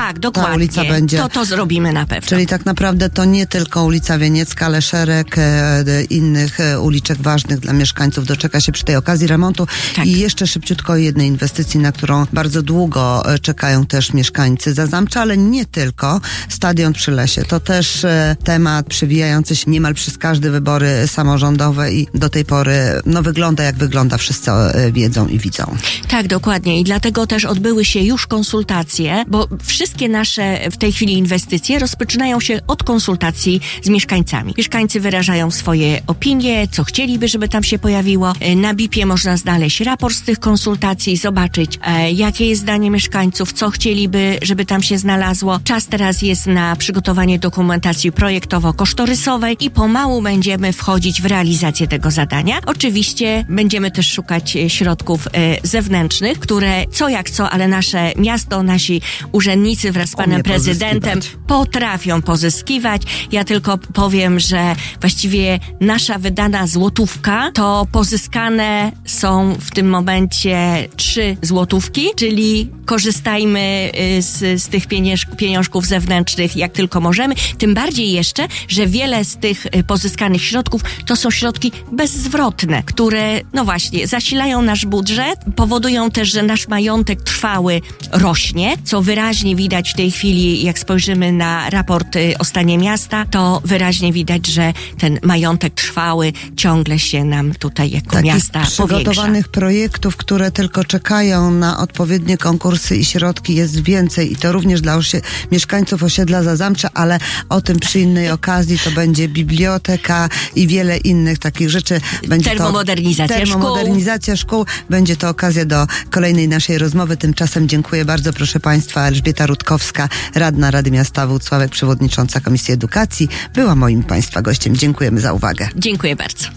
Tak, dokładnie. Ta ulica będzie... To zrobimy na pewno. Czyli tak naprawdę to nie tylko ulica Wieniecka, ale szereg innych uliczek ważnych dla mieszkańców doczeka się przy tej okazji remontu. Tak. I jeszcze szybciutko o jednej inwestycji, na którą bardzo długo czekają też mieszkańcy Zazamcza, ale nie tylko. Stadion przy Lesie. To też temat przewijający się niemal przez każde wybory samorządowe i do tej pory wygląda jak wygląda. Wszyscy wiedzą i widzą. Tak, dokładnie. I dlatego też odbyły się już konsultacje, bo wszystkie nasze w tej chwili inwestycje rozpoczynają się od konsultacji z mieszkańcami. Mieszkańcy wyrażają swoje opinie, co chcieliby, żeby tam się pojawiło. Na BIP-ie można znaleźć raport z tych konsultacji, zobaczyć, jakie jest zdanie mieszkańców, co chcieliby, żeby tam się znalazło. Czas teraz jest na przygotowanie dokumentacji projektowo-kosztorysowej i pomału będziemy wchodzić w realizację tego zadania. Oczywiście będziemy też szukać środków zewnętrznych, które co jak co, ale nasze miasto, nasi urzędnicy wraz z panem prezydentem potrafią pozyskiwać. Ja tylko powiem, że właściwie nasza wydana złotówka to pozyskane są w tym momencie 3 złotówki, czyli korzystajmy z tych pieniążków zewnętrznych jak tylko możemy. Tym bardziej jeszcze, że wiele z tych pozyskanych środków to są środki bezzwrotne, które właśnie zasilają nasz budżet, powodują też, że nasz majątek trwały rośnie, co wyraźnie widać w tej chwili, jak spojrzymy na raport o stanie miasta, to wyraźnie widać, że ten majątek trwały ciągle się nam tutaj jako miasta przygotowanych projektów, które tylko czekają na odpowiednie konkursy i środki jest więcej i to również dla mieszkańców osiedla Zazamcza, ale o tym przy innej okazji. To będzie biblioteka i wiele innych takich rzeczy. Będzie termomodernizacja szkół. Będzie to okazja do kolejnej naszej rozmowy. Tymczasem dziękuję bardzo, proszę Państwa. Elżbieta Rutkowska, radna Rady Miasta Włocławek, przewodnicząca Komisji Edukacji, była moim Państwa gościem. Dziękujemy za uwagę. Dziękuję bardzo.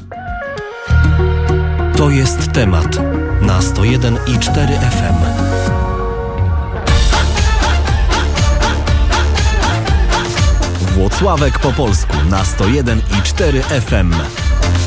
To jest temat na 101,4 FM. Włocławek po polsku na 101,4 FM.